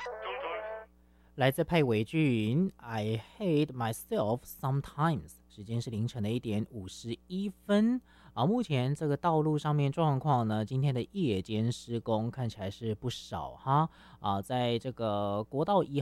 来自佩维俊，I hate myself sometimes。时间是凌晨的1:51啊。目前这个道路上面状况呢，今天的夜间施工看起来是不少哈啊，在这个国道1